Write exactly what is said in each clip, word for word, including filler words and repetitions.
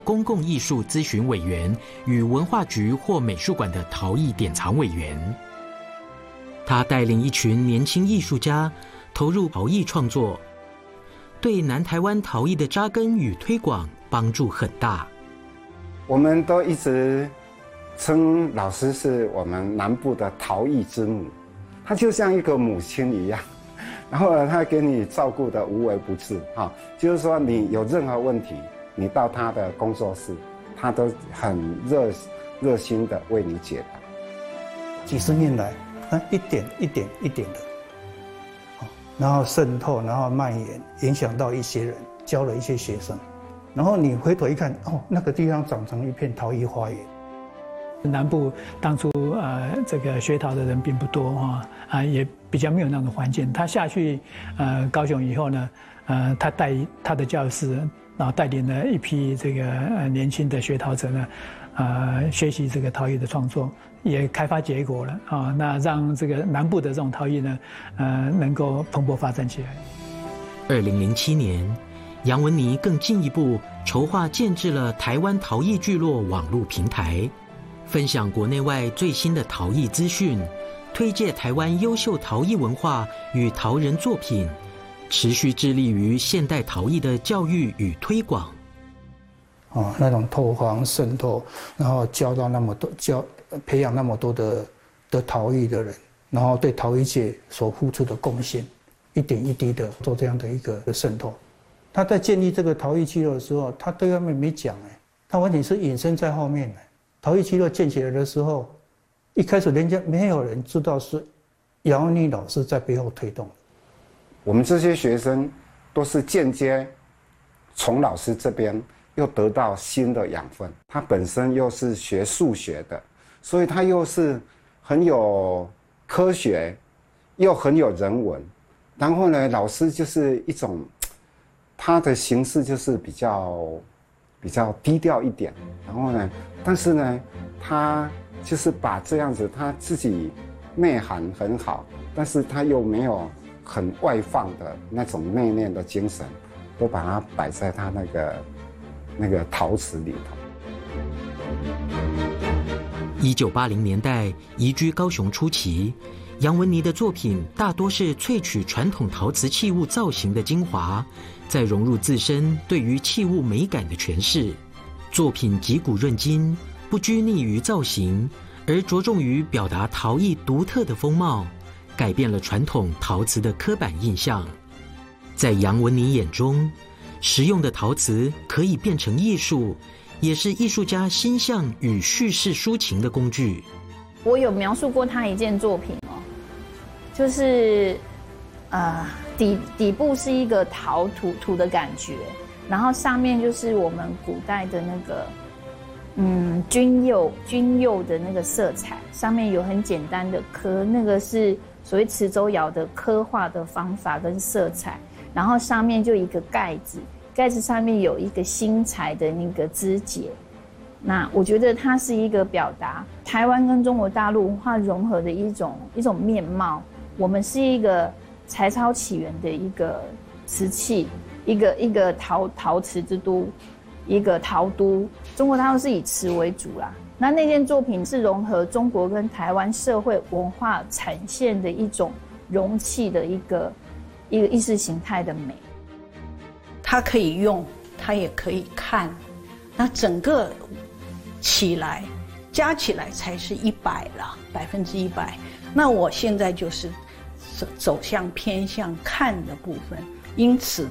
公共艺术咨询委员与文化局或美术馆的陶艺典藏委员。他带领一群年轻艺术家投入陶艺创作，对南台湾陶艺的扎根与推广帮助很大。 我们都一直称老师是我们南部的陶艺之母，她就像一个母亲一样，然后呢，她给你照顾的无微不至啊，就是说你有任何问题，你到她的工作室，她都很热热心的为你解答。 几十年来，它一点一点一点的，然后渗透，然后蔓延，影响到一些人，教了一些学生，然后你回头一看，哦，那个地方长成一片陶艺花园。 南部当初呃这个学陶的人并不多哈啊，也比较没有那种环境。他下去呃高雄以后呢，呃他带他的教室，然后带领了一批这个呃年轻的学陶者呢，呃学习这个陶艺的创作，也开发结果了啊。那让这个南部的这种陶艺呢，呃能够蓬勃发展起来。 二零零七年，杨文妮更进一步筹划建制了台湾陶艺聚落网络平台。分享国内外最新的陶艺资讯，推介台湾优秀陶艺文化与陶人作品，持续致力于现代陶艺的教育与推广。 哦，那种透黄渗透，然后教到那么多教培养那么多的的陶艺的人，然后对陶艺界所付出的贡献，一点一滴的做这样的一个渗透。他在建立这个陶艺聚落的时候，他对他们没讲哎，他完全是隐身在后面的。陶艺聚落建起来的时候，一开始人家没有人知道是姚文妮老师在背后推动的。 我们这些学生都是间接从老师这边又得到新的养分。他本身又是学数学的，所以他又是很有科学，又很有人文。然后呢，老师就是一种他的形式就是比较比较低调一点。然后呢，但是呢，他就是把这样子他自己内涵很好，但是他又没有很外放的那种内敛的精神，都把它摆在他那个那个陶瓷里头。 一九八零年代移居高雄初期，杨文妮的作品大多是萃取传统陶瓷器物造型的精华，再融入自身对于器物美感的诠释。作品击古润今，不拘泥于造型，而着重于表达陶艺独特的风貌，改变了传统陶瓷的刻板印象。在杨文妮眼中，实用的陶瓷可以变成艺术，也是艺术家心象与叙事抒情的工具。 我有描述过他一件作品哦，就是呃底底部是一个陶土土的感觉，然后上面就是我们古代的那个嗯君釉君釉的那个色彩，上面有很简单的刻，那个是所谓磁州窑的刻画的方法跟色彩，然后上面就一个盖子，盖子上面有一个新材的那个枝节。那我觉得它是一个表达台湾跟中国大陆文化融合的一种一种面貌。我们是一个材超起源的一个瓷器，一个一个陶陶瓷之都，一个陶都。中国大陆是以瓷为主啦。那那件作品是融合中国跟台湾社会文化呈现的一种容器的一个一个意识形态的美。 它可以用，它也可以看，那整个起来加起来才是一百了，百分之一百。那我现在就是走走向偏向看的部分，因此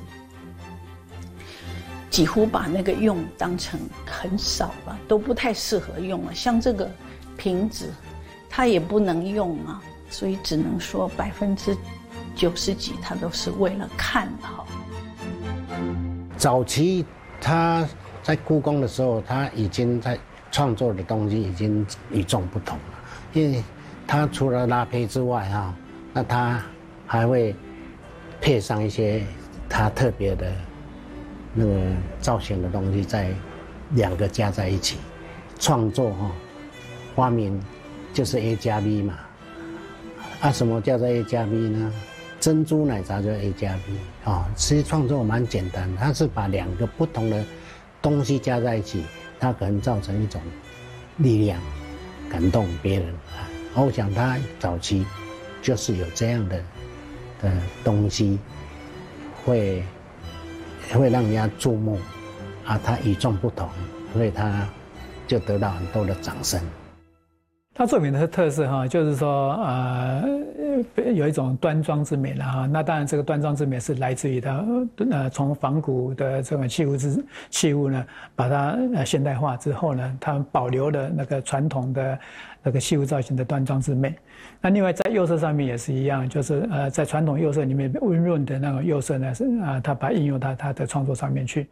几乎把那个用当成很少了，都不太适合用了。像这个瓶子，它也不能用啊，所以只能说百分之九十几，它都是为了看好。 早期他在故宫的时候，他已经在创作的东西已经与众不同了，因为他除了拉胚之外哈，那他还会配上一些他特别的那个造型的东西，在两个加在一起创作哈，发明就是 A 加 B 嘛。啊，什么叫做 A 加 B 呢？珍珠奶茶就是 A 加 B 啊，其实创作蛮简单，它是把两个不同的东西加在一起，它可能造成一种力量，感动别人啊。我想他早期就是有这样的的东西，会会让人家注目啊，他与众不同，所以他就得到很多的掌声。 他作品的特色哈，就是说呃有一种端庄之美了哈。那当然，这个端庄之美是来自于他呃从仿古的这种器物之器物呢，把它呃现代化之后呢，它保留了那个传统的那个器物造型的端庄之美。那另外在釉色上面也是一样，就是呃在传统釉色里面温润的那种釉色呢，是啊，他把应用到他的创作上面去。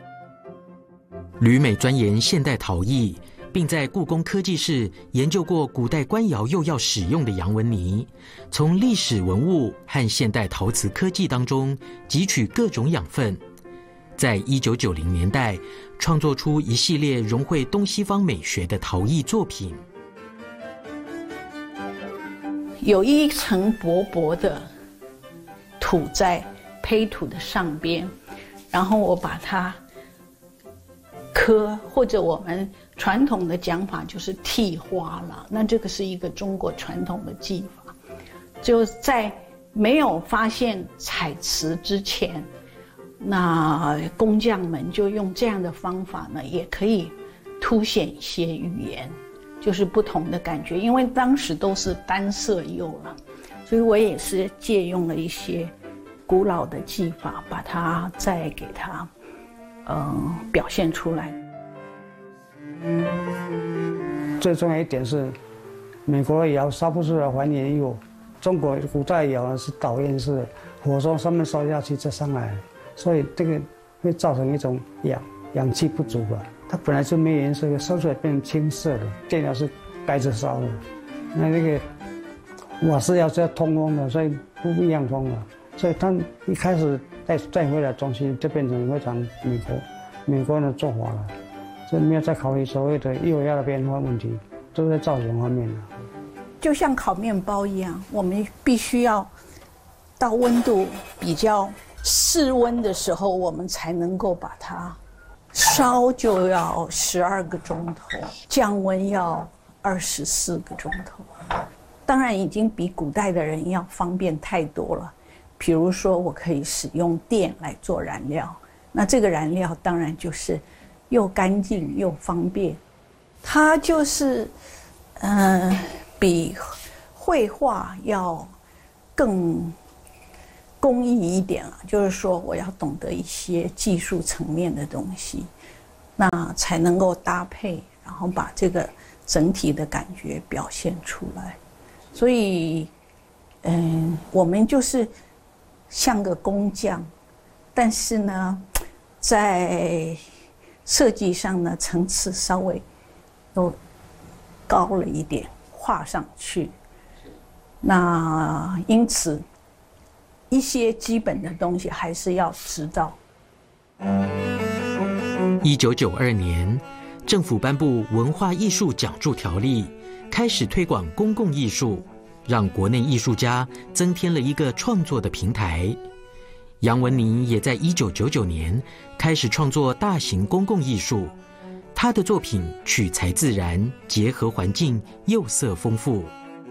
旅美钻研现代陶艺，并在故宫科技室研究过古代官窑釉药使用的杨文泥，从历史文物和现代陶瓷科技当中汲取各种养分，在一九九零年代创作出一系列融汇东西方美学的陶艺作品。 有一层薄薄的土在胚土的上边，然后我把它刻，或者我们传统的讲法就是剃花了。那这个是一个中国传统的技法，就在没有发现彩瓷之前，那工匠们就用这样的方法呢，也可以凸显一些语言，就是不同的感觉。因为当时都是单色釉了，所以我也是借用了一些古老的技法，把它再给它呃表现出来。 最重要一点是，美国的窑烧不出来还原釉，中国古代窑是导焰式，火从上面烧下去再上来，所以这个会造成一种氧氧气不足吧。它本来是没颜色的，烧出来变成青色的。电窑是盖着烧的，那那个瓦斯窑是要通风的，所以不一样风了。所以它一开始带带回来东西就变成非常美国美国人的做法了。这没有再考虑所谓的釉药的变化问题，都在造型方面了。 就像烤面包一样，我们必须要到温度比较室温的时候，我们才能够把它烧，就要十二个钟头，降温要二十四个钟头。当然，已经比古代的人要方便太多了。比如说，我可以使用电来做燃料，那这个燃料当然就是又干净又方便，它就是，嗯、呃，比绘画要更工艺一点了。就是说，我要懂得一些技术层面的东西，那才能够搭配，然后把这个整体的感觉表现出来。所以，嗯、呃，我们就是像个工匠，但是呢，在设计上呢，层次稍微都高了一点，画上去。那因此，一些基本的东西还是要知道。 一九九二年，政府颁布《文化艺术奖助条例》，开始推广公共艺术，让国内艺术家增添了一个创作的平台。杨文泥也在一九九九年开始创作大型公共艺术，他的作品取材自然，结合环境，釉色丰富。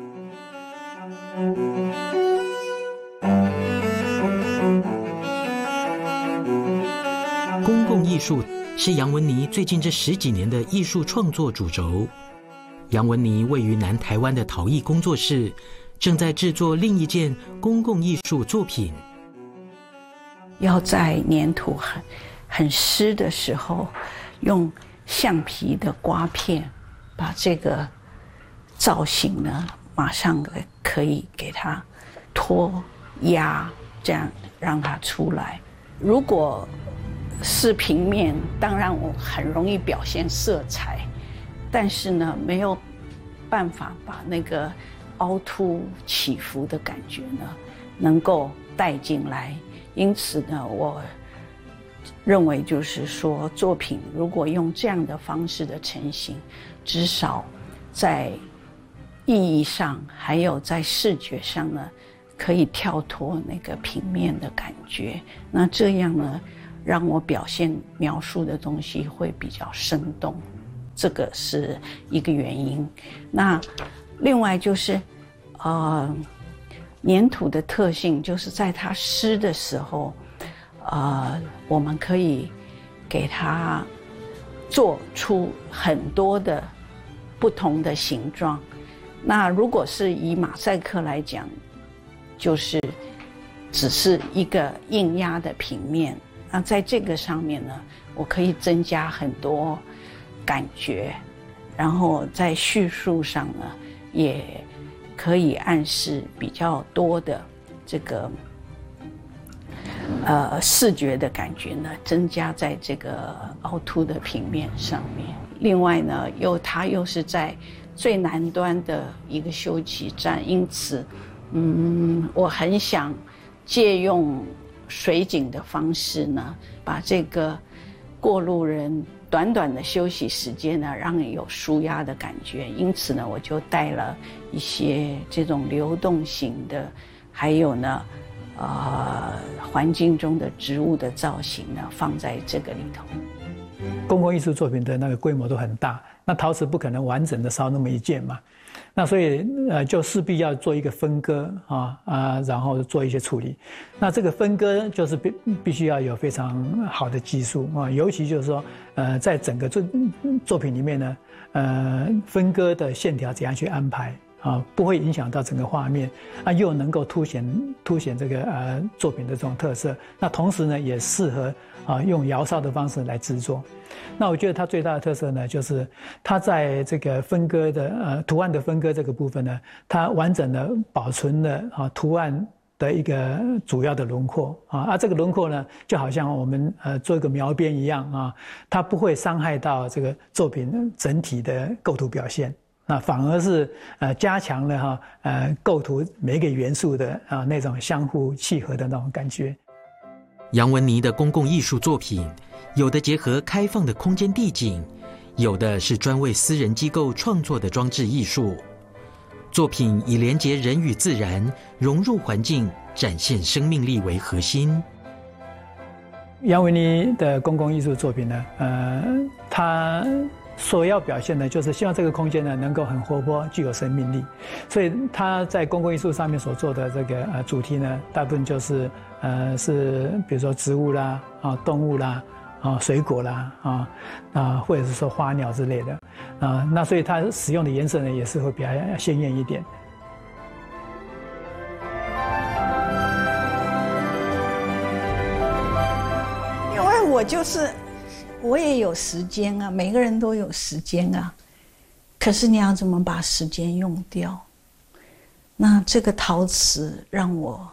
公共艺术是杨文泥最近这十几年的艺术创作主轴。杨文泥位于南台湾的陶艺工作室，正在制作另一件公共艺术作品。 要在粘土很很湿的时候，用橡皮的刮片把这个造型呢，马上可以给它脱压，这样让它出来。如果是平面，当然我很容易表现色彩，但是呢，没有办法把那个凹凸起伏的感觉呢，能够带进来。因此呢，我认为就是说，作品如果用这样的方式的成型，至少在意义上还有在视觉上呢，可以跳脱那个平面的感觉。那这样呢， 让我表现描述的东西会比较生动，这个是一个原因。那另外就是，呃，粘土的特性就是在它湿的时候，呃，我们可以给它做出很多的不同的形状。那如果是以马赛克来讲，就是只是一个硬压的平面。那在这个上面呢，我可以增加很多感觉，然后在叙述上呢，也可以暗示比较多的这个呃视觉的感觉呢，增加在这个凹凸的平面上面。另外呢，又它又是在最南端的一个休息站，因此，嗯，我很想借用水景的方式呢，把这个过路人短短的休息时间呢，让人有舒压的感觉。因此呢，我就带了一些这种流动型的，还有呢，呃，环境中的植物的造型呢，放在这个里头。 公共艺术作品的那个规模都很大，那陶瓷不可能完整的烧那么一件嘛。那所以呃，就势必要做一个分割啊啊，然后做一些处理。那这个分割就是必必须要有非常好的技术啊，尤其就是说呃，在整个作作品里面呢，呃，分割的线条怎样去安排啊，不会影响到整个画面啊，又能够凸显凸显这个呃作品的这种特色。那同时呢，也适合啊用窑烧的方式来制作。那我觉得它最大的特色呢，就是它在这个分割的呃图案的分割这个部分呢，它完整的保存了啊图案的一个主要的轮廓啊，啊这个轮廓呢，就好像我们呃做一个描边一样啊，它不会伤害到这个作品整体的构图表现。啊，反而是呃加强了哈呃构图每一个元素的啊那种相互契合的那种感觉。 杨文泥的公共艺术作品，有的结合开放的空间地景，有的是专为私人机构创作的装置艺术。作品以连结人与自然、融入环境、展现生命力为核心。 杨文泥的公共艺术作品呢，呃，它所要表现的就是希望这个空间呢能够很活泼，具有生命力。所以他在公共艺术上面所做的这个呃主题呢，大部分就是呃是比如说植物啦、啊动物啦、啊水果啦、啊啊或者是说花鸟之类的啊。那所以它使用的颜色呢也是会比较鲜艳一点。 因为我就是。我也有时间啊，每个人都有时间啊，可是你要怎么把时间用掉？那这个陶瓷让我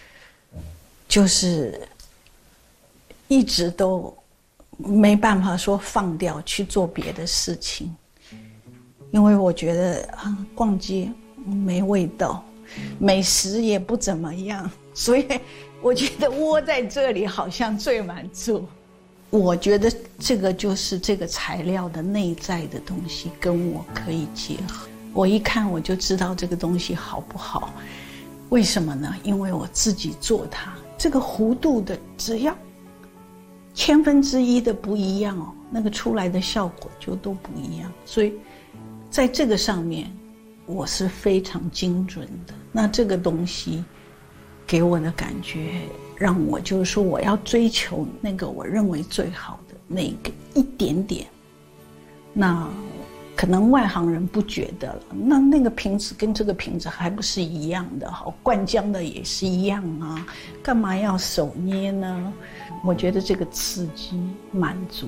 就是一直都没办法说放掉去做别的事情，因为我觉得啊，逛街没味道，美食也不怎么样，所以我觉得窝在这里好像最满足。我觉得这个就是这个材料的内在的东西跟我可以结合，我一看我就知道这个东西好不好。为什么呢？因为我自己做它，这个弧度的只要千分之一的不一样哦，那个出来的效果就都不一样。所以在这个上面我是非常精准的。那这个东西给我的感觉，让我就是说我要追求那个我认为最好的那个一点点。那可能外行人不觉得了，那那个瓶子跟这个瓶子还不是一样的，好，灌浆的也是一样啊，干嘛要手捏呢？我觉得这个刺激满足，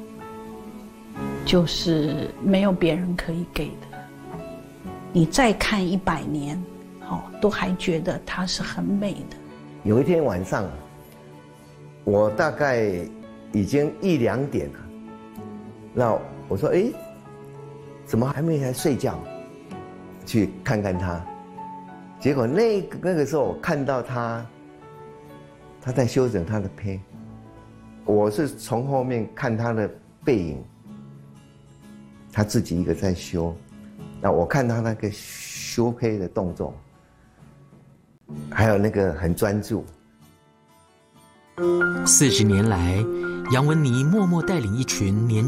就是没有别人可以给的。你再看一百年，哦，都还觉得它是很美的。 有一天晚上，我大概已经一两点了，那我说：“哎，怎么还没来睡觉？”去看看他，结果那个那个时候我看到他，他在修整他的胚，我是从后面看他的背影，他自己一个在修，那我看他那个修胚的动作。还有那个很专注， 四十年来，杨文霓默默带领一群年